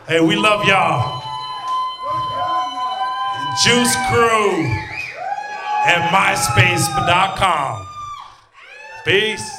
Hey, we love y'all. Juice Crew at myspace.com. Peace.